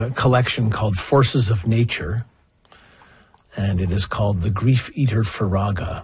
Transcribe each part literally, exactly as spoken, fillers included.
a collection called Forces of Nature, and it is called The Grief Eater Faraga.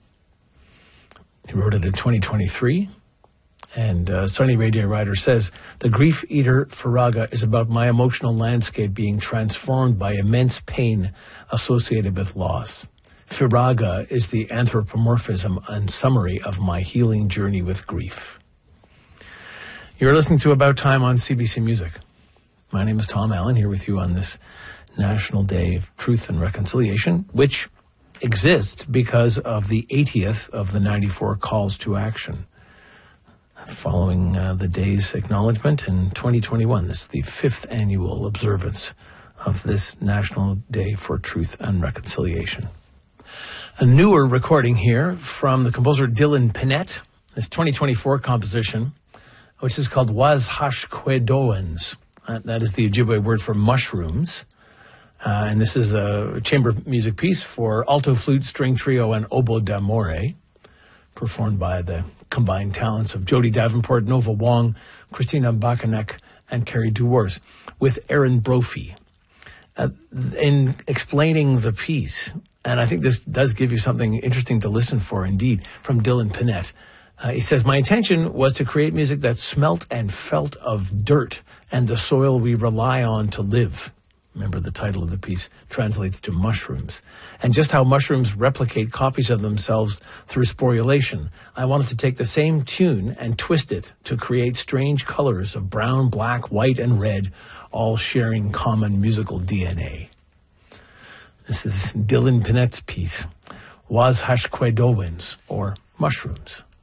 He wrote it in twenty twenty-three, and uh, Sunny Radio Writer says, The Grief Eater Faraga is about my emotional landscape being transformed by immense pain associated with loss. Faraga is the anthropomorphism and summary of my healing journey with grief. You're listening to About Time on C B C Music. My name is Tom Allen, here with you on this National Day of Truth and Reconciliation, which exists because of the eightieth of the ninety-four calls to action. Following uh, the day's acknowledgement in twenty twenty-one, this is the fifth annual observance of this National Day for Truth and Reconciliation. A newer recording here from the composer Dylan Pinette, this twenty twenty-four composition, which is called Was Hashquedoans. Uh, that is the Ojibwe word for mushrooms. Uh, and this is a chamber music piece for alto, flute, string trio, and oboe d'amore, performed by the combined talents of Jody Davenport, Nova Wong, Christina Bakanek, and Carrie Dewars, with Aaron Brophy. Uh, in explaining the piece, and I think this does give you something interesting to listen for, indeed, from Dylan Pinette. Uh, he says, my intention was to create music that smelt and felt of dirt and the soil we rely on to live. Remember, the title of the piece translates to mushrooms. And just how mushrooms replicate copies of themselves through sporulation. I wanted to take the same tune and twist it to create strange colors of brown, black, white, and red, all sharing common musical D N A. This is Dylan Pinette's piece, Was Hashquedoans, or Mushrooms.